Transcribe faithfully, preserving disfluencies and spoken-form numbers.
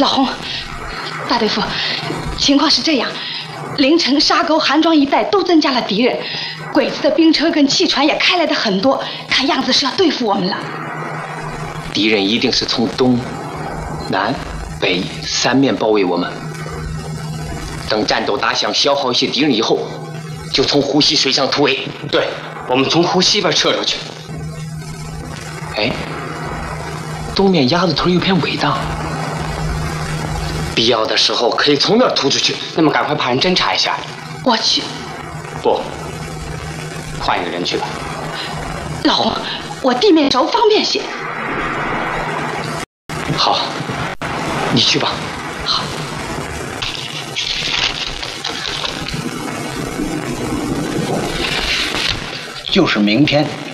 老洪，大队副，情况是这样：凌晨沙沟、韩庄一带都增加了敌人，鬼子的兵车跟汽船也开来的很多，看样子是要对付我们了。 敌人一定是从东、南、北三面包围我们。等战斗打响，消耗一些敌人以后，就从湖西水上突围。 对，我们从湖西边撤出去。 哎，东面鸭子屯有片苇荡。必要的时候可以从那儿突出去。 那么赶快派人侦查一下。 我去。 不，换一个人去吧。 老洪，我地面熟，方便些。 好，你去吧。 好。 就是明天